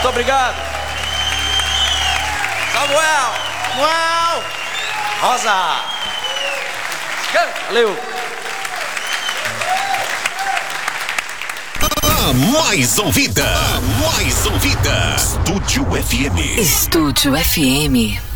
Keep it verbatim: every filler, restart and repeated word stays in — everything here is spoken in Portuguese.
obrigado. Samuel. Uau! Rosa. Valeu. A mais ouvida, a mais ouvida. Estúdio F M. Estúdio F M.